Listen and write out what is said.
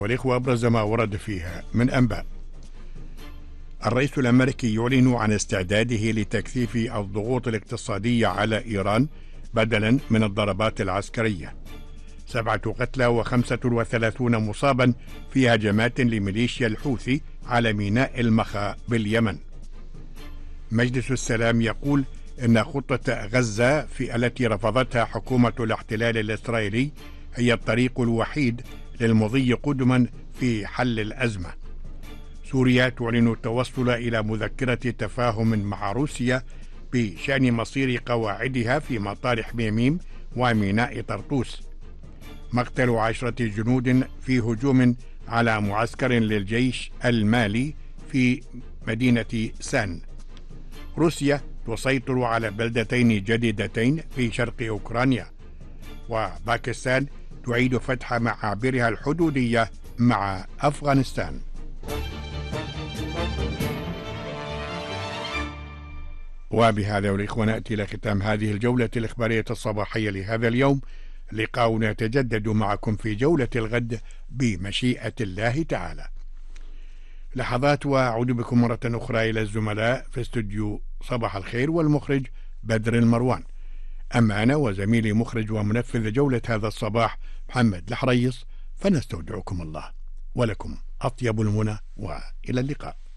والإخوة أبرز ما ورد فيها من أنباء. الرئيس الأمريكي يعلن عن استعداده لتكثيف الضغوط الاقتصادية على إيران بدلا من الضربات العسكرية. 7 قتلى و35 مصابا في هجمات لميليشيا الحوثي على ميناء المخا باليمن. مجلس السلام يقول إن خطة غزة التي رفضتها حكومة الاحتلال الإسرائيلي هي الطريق الوحيد للمضي قدما في حل الأزمة. سوريا تعلن التوصل إلى مذكرة تفاهم مع روسيا بشأن مصير قواعدها في مطار حميميم وميناء طرطوس. مقتل 10 جنود في هجوم على معسكر للجيش المالي في مدينة سان. روسيا تسيطر على بلدتين جديدتين في شرق أوكرانيا. وباكستان تعيد فتح معابرها الحدودية مع أفغانستان. وبهذا والإخوة نأتي إلى ختام هذه الجولة الإخبارية الصباحية لهذا اليوم. لقاؤنا يتجدد معكم في جولة الغد بمشيئة الله تعالى. لحظات وأعود بكم مرة أخرى إلى الزملاء في استوديو صباح الخير والمخرج بدر المروان. أما أنا وزميلي مخرج ومنفذ جولة هذا الصباح محمد الحريص فنستودعكم الله، ولكم أطيب المنى وإلى اللقاء.